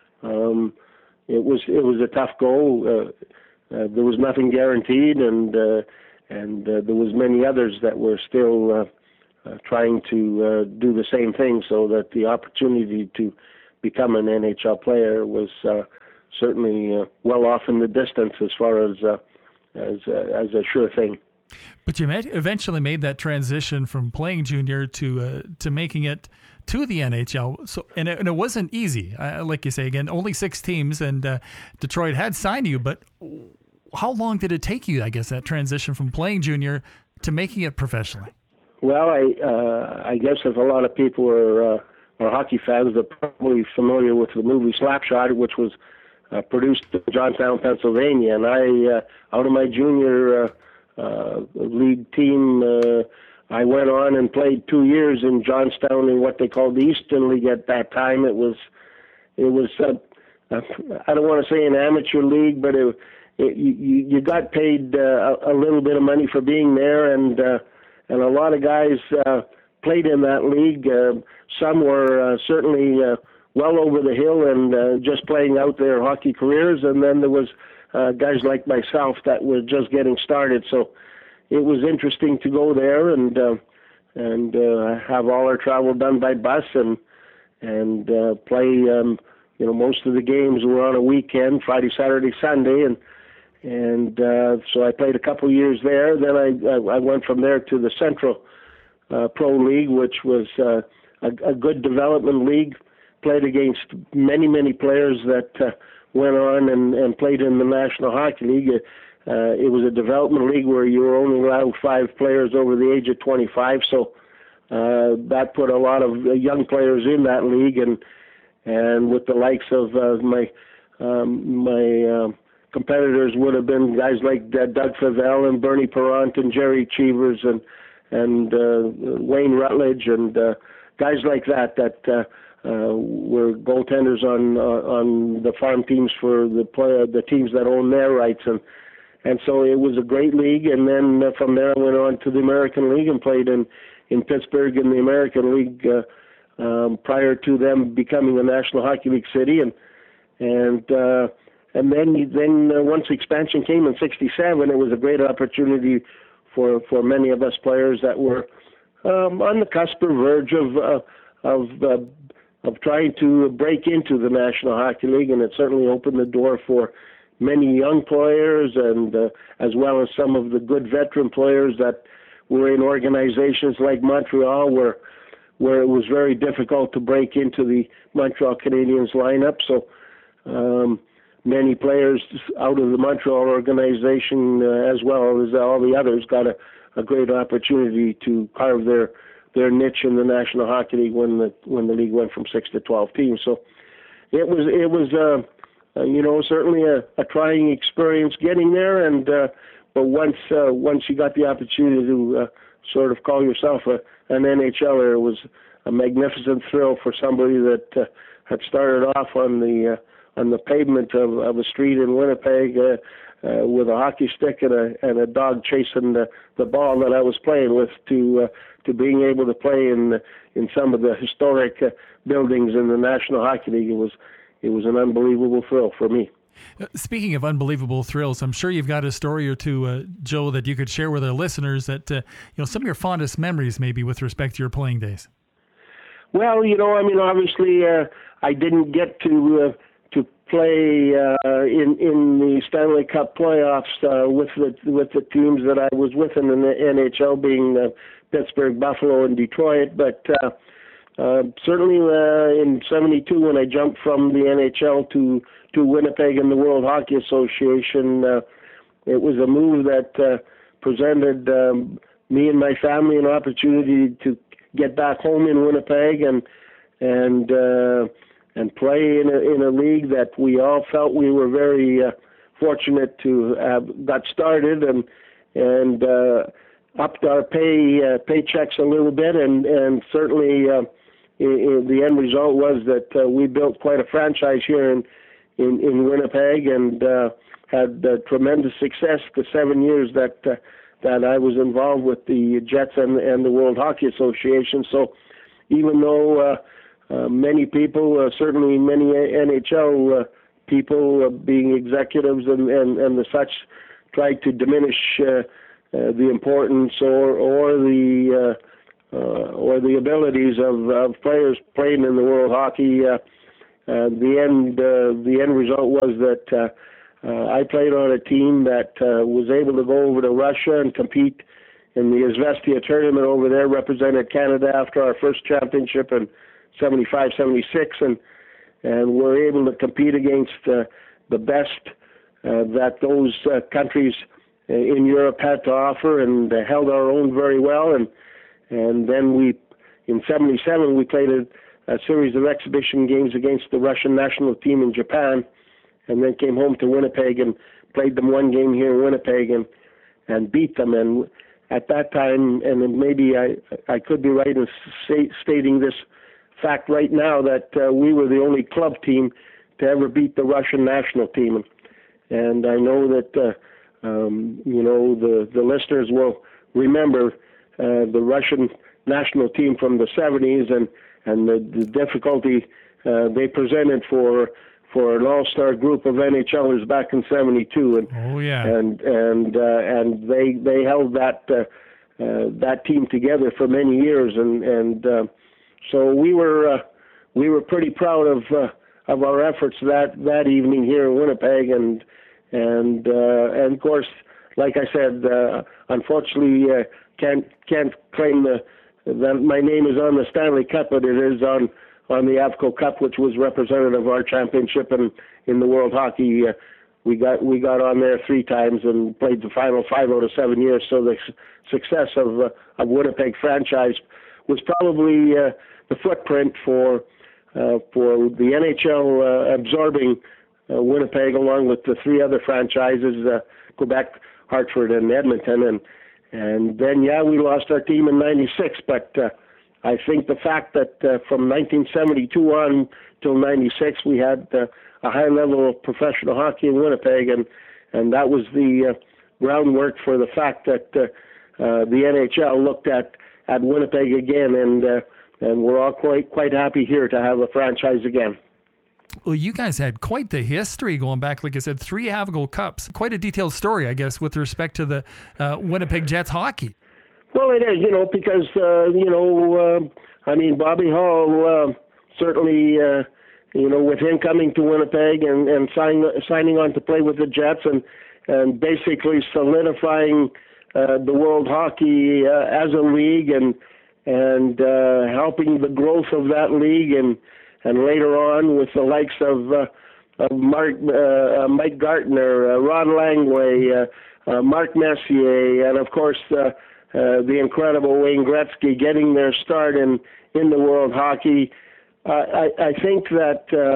um, it was it was a tough goal. Uh, uh, there was nothing guaranteed, and uh, and uh, there was many others that were still uh, uh, trying to uh, do the same thing. So that the opportunity to become an N H L player was uh, certainly uh, well off in the distance as far as uh, as uh, as a sure thing. But you met, eventually made that transition from playing junior to uh, to making it to the N H L. So and it, and it wasn't easy, uh, like you say again. Only six teams, and uh, Detroit had signed you. But how long did it take you? I guess that transition from playing junior to making it professionally. Well, I uh, I guess if a lot of people are uh, are hockey fans, they're probably familiar with the movie Slapshot, which was uh, produced in Johnstown, Pennsylvania, and I uh, out of my junior. Uh, Uh, league team. Uh, I went on and played two years in Johnstown in what they called the Eastern League at that time. It was, it was. Uh, uh, I don't want to say an amateur league, but it, it, you you got paid uh, a, a little bit of money for being there, and uh, and a lot of guys uh, played in that league. Uh, some were uh, certainly uh, well over the hill and uh, just playing out their hockey careers, and then there was. Uh, guys like myself that were just getting started, so it was interesting to go there and uh, and uh, have all our travel done by bus and and uh, play. Um, you know, most of the games were on a weekend, Friday, Saturday, Sunday, and and uh, so I played a couple of years there. Then I I went from there to the Central uh, Pro League, which was uh, a, a good development league. Played against many many players that. Uh, went on and, and played in the National Hockey League. Uh, it was a development league where you were only allowed five players over the age of twenty-five, so uh, that put a lot of young players in that league, and and with the likes of uh, my um, my uh, competitors would have been guys like uh, Doug Favell and Bernie Perrant and Jerry Cheevers and and uh, Wayne Rutledge and uh, guys like that that uh, Uh, were goaltenders on uh, on the farm teams for the play, the teams that own their rights, and and so it was a great league. And then uh, from there, I went on to the American League and played in, in Pittsburgh in the American League uh, um, prior to them becoming a National Hockey League city. And and uh, and then then uh, once expansion came in sixty-seven, it was a great opportunity for for many of us players that were um, on the cusp or verge of uh, of uh, of trying to break into the National Hockey League, and it certainly opened the door for many young players and uh, as well as some of the good veteran players that were in organizations like Montreal where where it was very difficult to break into the Montreal Canadiens lineup. So um, many players out of the Montreal organization uh, as well as all the others got a, a great opportunity to carve their their niche in the National Hockey League when the when the league went from six to twelve teams. So it was it was uh, uh, you know certainly a, a trying experience getting there, and uh, but once uh, once you got the opportunity to uh, sort of call yourself a, an N H L er, it was a magnificent thrill for somebody that uh, had started off on the uh, on the pavement of, of a street in Winnipeg. Uh, Uh, with a hockey stick and a and a dog chasing the, the ball that I was playing with, to uh, to being able to play in in some of the historic uh, buildings in the National Hockey League. It was it was an unbelievable thrill for me. Speaking of unbelievable thrills, I'm sure you've got a story or two, uh, Joe, that you could share with our listeners. That uh, you know some of your fondest memories, maybe with respect to your playing days. Well, you know, I mean, obviously, uh, I didn't get to. Uh, to play uh, in in the Stanley Cup playoffs uh, with the with the teams that I was with in the N H L, being uh, Pittsburgh, Buffalo, and Detroit. But uh, uh, certainly uh, in seventy-two, when I jumped from the N H L to to Winnipeg and the World Hockey Association, uh, it was a move that uh, presented um, me and my family an opportunity to get back home in Winnipeg and and. Uh, and play in a, in a league that we all felt we were very uh, fortunate to have got started and and uh, upped our pay uh, paychecks a little bit, and and certainly uh, in, in the end result was that uh, we built quite a franchise here in in, in Winnipeg and uh, had uh, tremendous success the seven years that uh, that I was involved with the Jets and, and the World Hockey Association. So even though uh, uh, many people, uh, certainly many N H L uh, people, uh, being executives and, and, and the such, tried to diminish uh, uh, the importance or or the uh, uh, or the abilities of, of players playing in the World Hockey. Uh, uh, the end uh, the end result was that uh, uh, I played on a team that uh, was able to go over to Russia and compete in the Izvestia tournament over there, represented Canada after our first championship in seventy-five seventy-six, and and were able to compete against uh, the best uh, that those uh, countries in Europe had to offer, and uh, held our own very well. And and then we, in seventy-seven, we played a, a series of exhibition games against the Russian national team in Japan, and then came home to Winnipeg and played them one game here in Winnipeg and and beat them. And at that time, and maybe I I could be right in say, stating this fact right now, that uh, we were the only club team to ever beat the Russian national team. And I know that uh, um, you know the the listeners will remember uh, the Russian national team from the seventies and and the, the difficulty uh, they presented for for an all-star group of NHLers back in seventy-two. And oh yeah, and and uh, and they they held that uh, uh, that team together for many years, and and uh, so we were uh, we were pretty proud of uh, of our efforts that that evening here in Winnipeg. And and uh, and of course, like I said, uh, unfortunately uh, can't can't claim the, that my name is on the Stanley Cup, but it is on on the Avco Cup, which was representative of our championship in in the World Hockey. Uh, we got we got on there three times and played the final five out of seven years. So the su- success of uh, of Winnipeg franchise was probably uh, the footprint for uh, for the N H L uh, absorbing uh, Winnipeg along with the three other franchises, uh, Quebec, Hartford, and Edmonton. And and then yeah, we lost our team in ninety-six, but uh, I think the fact that uh, from nineteen seventy-two on till ninety-six, we had uh, a high level of professional hockey in Winnipeg, and and that was the uh, groundwork for the fact that uh, uh, the N H L looked at, at Winnipeg again, and uh, and we're all quite quite happy here to have a franchise again. Well, you guys had quite the history going back, like I said, three Avco Cups. Quite a detailed story, I guess, with respect to the uh, Winnipeg Jets hockey. Well, it is, you know, because, uh, you know, uh, I mean, Bobby Hull, uh, certainly, uh, you know, with him coming to Winnipeg and, and sign, signing on to play with the Jets and, and basically solidifying uh, the World Hockey uh, as a league and and uh, helping the growth of that league, and, and later on with the likes of, uh, of Mark, uh, Mike Gartner, uh, Ron Langway, uh, uh, Mark Messier, and, of course, uh, Uh, the incredible Wayne Gretzky getting their start in, in the World Hockey. Uh, I, I think that uh,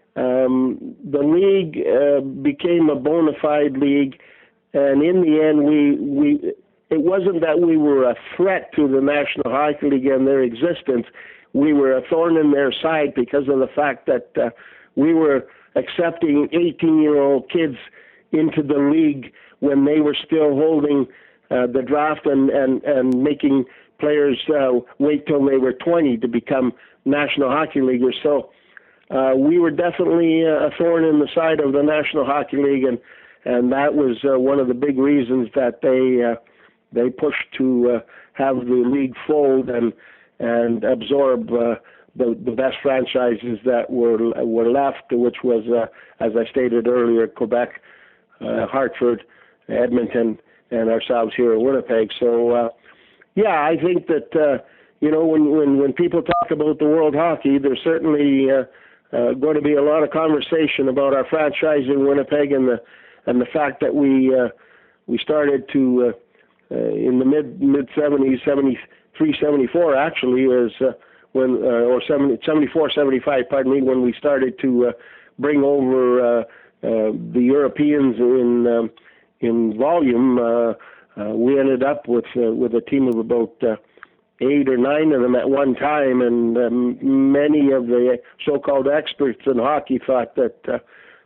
um, the league uh, became a bona fide league, and in the end, we we it wasn't that we were a threat to the National Hockey League and their existence. We were a thorn in their side because of the fact that uh, we were accepting eighteen-year-old kids into the league when they were still holding Uh, the draft and, and, and making players uh, wait till they were twenty to become National Hockey Leaguers. So uh, we were definitely a thorn in the side of the National Hockey League, and and that was uh, one of the big reasons that they uh, they pushed to uh, have the league fold and and absorb uh, the the best franchises that were were left, which was uh, as I stated earlier, Quebec, uh, Hartford, Edmonton, and ourselves here in Winnipeg. So, uh, yeah, I think that, uh, you know, when, when, when people talk about the World Hockey, there's certainly uh, uh, going to be a lot of conversation about our franchise in Winnipeg and the and the fact that we uh, we started to, uh, uh, in the mid, mid-seventies, seventy-three, seventy-four actually, is uh, when, uh, or seventy, seventy-four, seventy-five, pardon me, when we started to uh, bring over uh, uh, the Europeans in um, in volume. Uh, uh, we ended up with uh, with a team of about uh, eight or nine of them at one time, and um, many of the so-called experts in hockey thought that uh,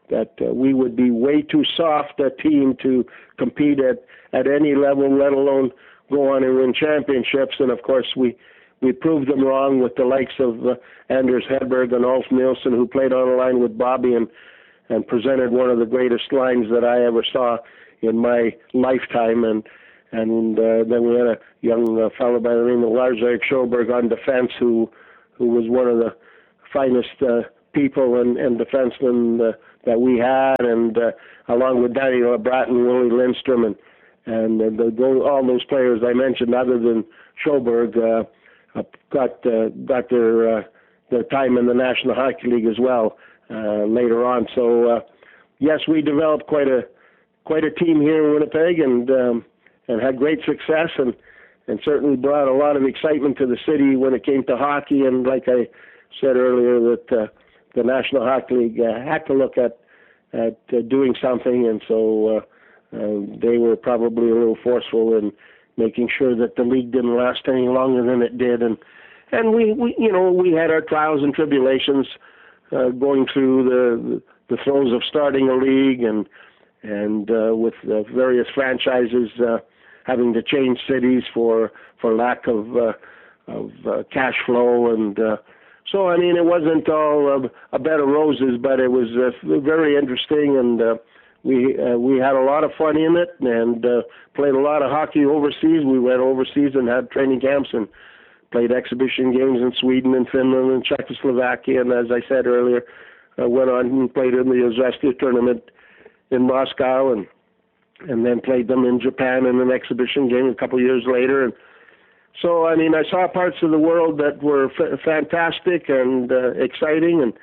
that uh, we would be way too soft a team to compete at, at any level, let alone go on and win championships. And of course, we we proved them wrong with the likes of uh, Anders Hedberg and Ulf Nilsson, who played on a line with Bobby and and presented one of the greatest lines that I ever saw in my lifetime. And and uh, then we had a young uh, fellow by the name of Lars-Erik Sjoberg on defense, who who was one of the finest uh, people and, and defensemen uh, that we had, and uh, along with Danny LeBrat and Willie Lindstrom, and and uh, the, all those players I mentioned, other than Sjoberg, uh, uh, got uh, got their uh, their time in the National Hockey League as well uh, later on. So uh, yes, we developed quite a quite a team here in Winnipeg, and um, and had great success, and and certainly brought a lot of excitement to the city when it came to hockey. And like I said earlier, that uh, the National Hockey League uh, had to look at at uh, doing something, and so uh, uh, they were probably a little forceful in making sure that the league didn't last any longer than it did. And and we, we you know, we had our trials and tribulations uh, going through the the throes of starting a league, and and uh, with uh, various franchises uh, having to change cities for for lack of uh, of uh, cash flow. And uh, so, I mean, it wasn't all uh, a bed of roses, but it was uh, very interesting, and uh, we uh, we had a lot of fun in it, and uh, played a lot of hockey overseas. We went overseas and had training camps and played exhibition games in Sweden and Finland and Czechoslovakia, and as I said earlier, uh, went on and played in the Izvestia tournament in Moscow, and and then played them in Japan in an exhibition game a couple of years later. And so, I mean, I saw parts of the world that were f- fantastic and uh, exciting, and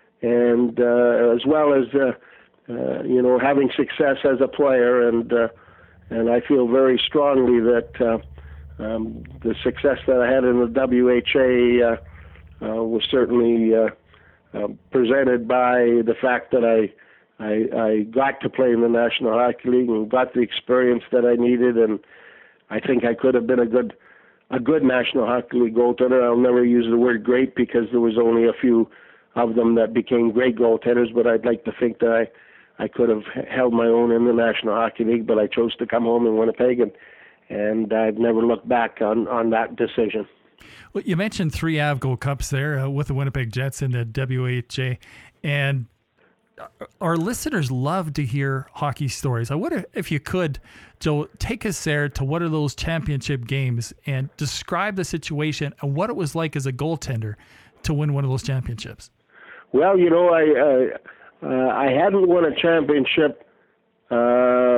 and uh, as well as uh, uh, you know, having success as a player. And uh, and I feel very strongly that uh, um, the success that I had in the W H A uh, uh, was certainly uh, uh, presented by the fact that I. I, I got to play in the National Hockey League and got the experience that I needed, and I think I could have been a good a good National Hockey League goaltender. I'll never use the word great because there was only a few of them that became great goaltenders, but I'd like to think that I, I could have held my own in the National Hockey League, but I chose to come home in Winnipeg, and, and I've never looked back on, on that decision. Well, you mentioned three Avgo Cups there uh, with the Winnipeg Jets in the W H A, and our listeners love to hear hockey stories. I wonder if you could, Joe, take us there to what are those championship games and describe the situation and what it was like as a goaltender to win one of those championships. Well, you know, I uh, uh, I hadn't won a championship uh,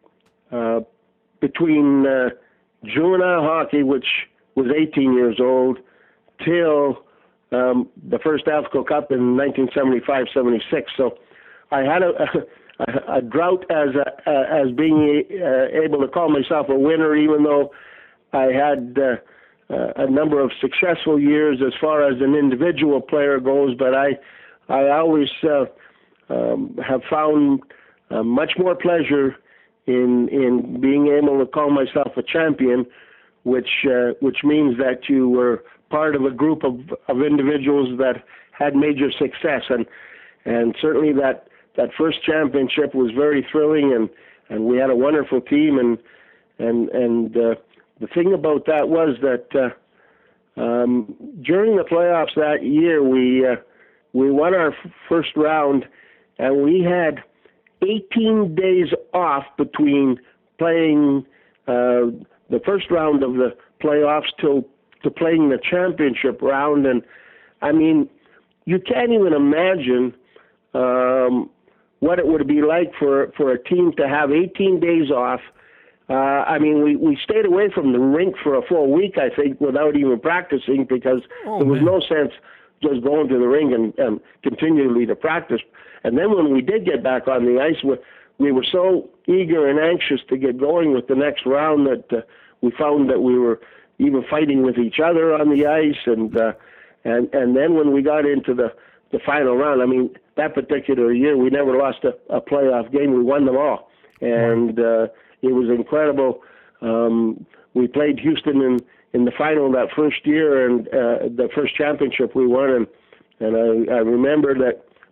uh, between uh, juvenile hockey, which was eighteen years old, till Um, the first Avco Cup in nineteen seventy-five seventy-six. So I had a, a, a drought as a, uh, as being uh, able to call myself a winner, even though I had uh, uh, a number of successful years as far as an individual player goes. But I I always uh, um, have found uh, much more pleasure in in being able to call myself a champion, which uh, which means that you were part of a group of, of individuals that had major success, and and certainly that, that first championship was very thrilling, and, and we had a wonderful team, and and and uh, the thing about that was that uh, um, during the playoffs that year we uh, we won our f- first round, and we had eighteen days off between playing uh, the first round of the playoffs till to playing the championship round. And I mean, you can't even imagine um, what it would be like for, for a team to have eighteen days off. Uh, I mean, we, we stayed away from the rink for a full week, I think, without even practicing, because oh, there was man. no sense just going to the rink and, and continually to practice. And then when we did get back on the ice, we, we were so eager and anxious to get going with the next round that uh, we found that we were even fighting with each other on the ice, and uh, and and then when we got into the, the final round, I mean, that particular year we never lost a, a playoff game. We won them all, and uh, it was incredible. Um, we played Houston in, in the final that first year, and uh, the first championship we won, and and I, I remember that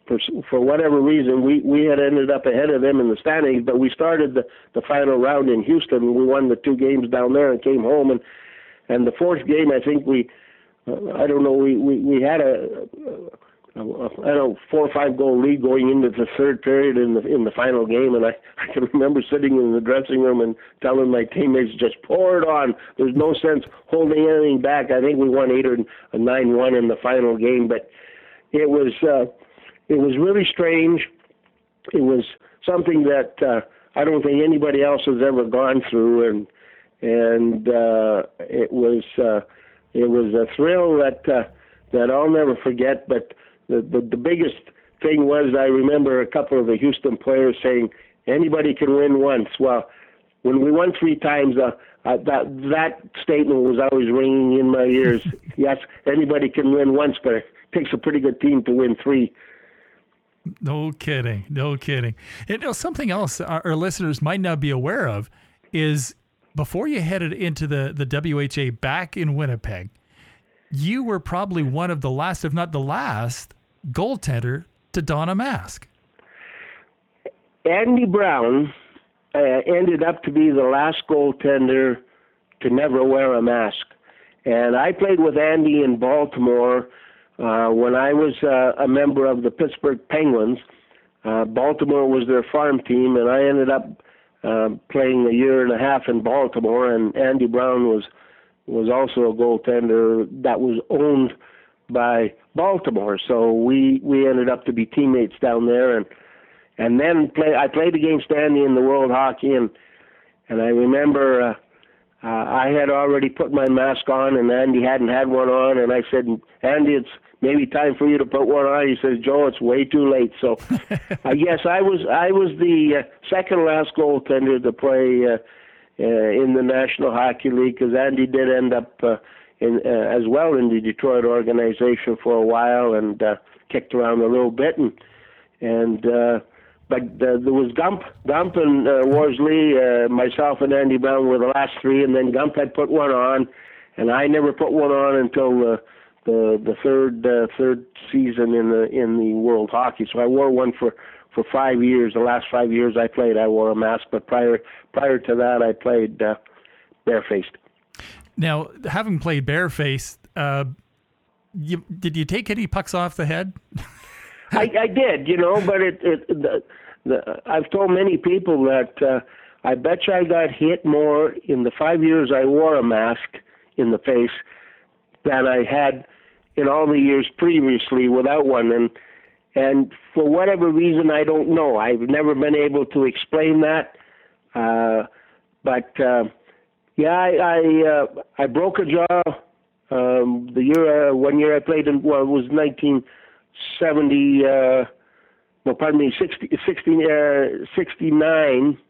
for for whatever reason, we, we had ended up ahead of them in the standings, but we started the, the final round in Houston. We won the two games down there and came home. And, and the fourth game, I think we, uh, I don't know, we, we, we had a, a, a, I don't know, four or five goal lead going into the third period in the in the final game. And I, I can remember sitting in the dressing room and telling my teammates, just pour it on. There's no sense holding anything back. I think we won eight or nine one in the final game, but it was, uh, It was really strange. It was something that uh, I don't think anybody else has ever gone through, and and uh, it was uh, it was a thrill that uh, that I'll never forget. But the, the the biggest thing was, I remember a couple of the Houston players saying, "Anybody can win once." Well, when we won three times, uh, uh, that that statement was always ringing in my ears. Yes, anybody can win once, but it takes a pretty good team to win three. No kidding. No kidding. And you know, something else our, our listeners might not be aware of is before you headed into the, the W H A back in Winnipeg, you were probably one of the last, if not the last, goaltender to don a mask. Andy Brown uh, ended up to be the last goaltender to never wear a mask. And I played with Andy in Baltimore Uh, when I was uh, a member of the Pittsburgh Penguins. Uh, Baltimore was their farm team, and I ended up uh, playing a year and a half in Baltimore, and Andy Brown was was also a goaltender that was owned by Baltimore. So we, we ended up to be teammates down there, and and then play, I played against Andy in the World Hockey, and, and I remember uh, uh, I had already put my mask on, and Andy hadn't had one on, and I said, "Andy, it's maybe time for you to put one on." He says, "Joe, it's way too late." So I guess I was I was the uh, second last goaltender to play uh, uh, in the National Hockey League, because Andy did end up uh, in uh, as well in the Detroit organization for a while, and uh, kicked around a little bit, and and uh, but uh, there was Gump, Gump and uh, Worsley, uh, myself and Andy Brown were the last three, and then Gump had put one on, and I never put one on until uh, the the third uh, third season in the in the World Hockey. So I wore one for, for five years. The last five years I played, I wore a mask. But prior prior to that, I played uh, barefaced. Now, having played barefaced, uh, you, did you take any pucks off the head? I, I did, you know, but it, it the, the, I've told many people that uh, I bet you I got hit more in the five years I wore a mask in the face than I had in all the years previously without one. And and for whatever reason, I don't know. I've never been able to explain that. Uh, but uh, yeah, I I, uh, I broke a jaw um, the year uh, one year I played in. Well, it was nineteen seventy. Uh, no, pardon me, sixty, sixty, uh, sixty-nine,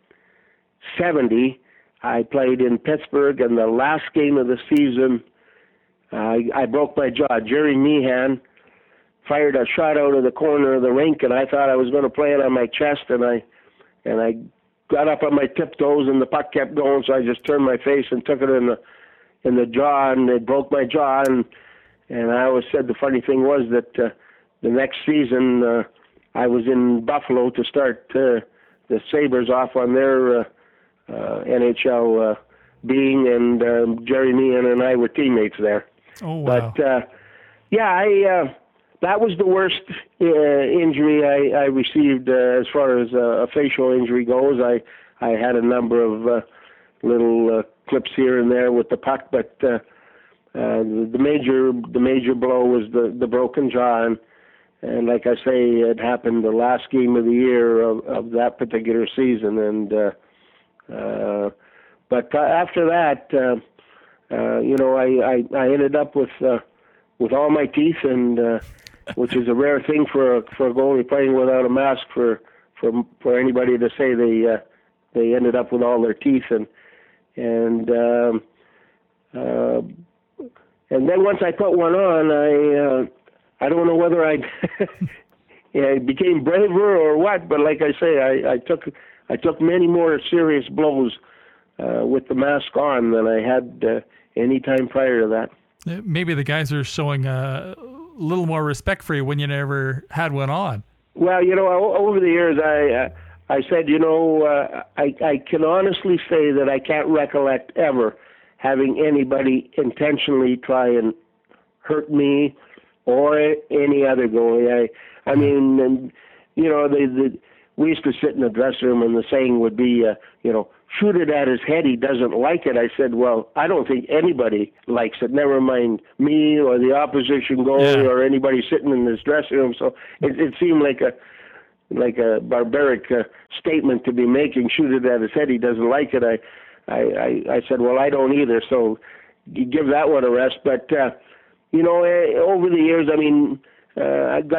seventy. I played in Pittsburgh, and the last game of the season, Uh, I, I broke my jaw. Jerry Meehan fired a shot out of the corner of the rink, and I thought I was going to play it on my chest, and I and I got up on my tiptoes, and the puck kept going, so I just turned my face and took it in the in the jaw, and it broke my jaw. And and I always said the funny thing was that uh, the next season uh, I was in Buffalo to start uh, the Sabres off on their uh, uh, N H L uh, being, and um, Jerry Meehan and I were teammates there. Oh, wow. But, uh, yeah, I uh, that was the worst uh, injury I, I received uh, as far as uh, a facial injury goes. I, I had a number of uh, little uh, clips here and there with the puck, but uh, uh, the major the major blow was the, the broken jaw. And, and like I say, it happened the last game of the year of, of that particular season. And uh, uh, But uh, after that, uh, uh, you know, I, I, I ended up with uh, with all my teeth, and uh, which is a rare thing for a, for a goalie playing without a mask. For for for anybody to say they uh, they ended up with all their teeth, and and um, uh, and then once I put one on, I uh, I don't know whether I yeah, I became braver or what, but like I say, I, I took I took many more serious blows Uh, with the mask on than I had uh, any time prior to that. Maybe the guys are showing a little more respect for you when you never had one on. Well, you know, o- over the years, I uh, I said, you know, uh, I I can honestly say that I can't recollect ever having anybody intentionally try and hurt me or any other goalie. I I mean, and, you know, they, they we used to sit in the dressing room, and the saying would be, uh, you know, shoot it at his head. He doesn't like it. I said, well, I don't think anybody likes it. Never mind me or the opposition goalie Yeah. or anybody sitting in this dressing room. So it, it seemed like a like a barbaric uh, statement to be making. Shoot it at his head. He doesn't like it. I, I, I, I said, well, I don't either. So you give that one a rest. But uh, you know, uh, over the years, I mean, uh, I got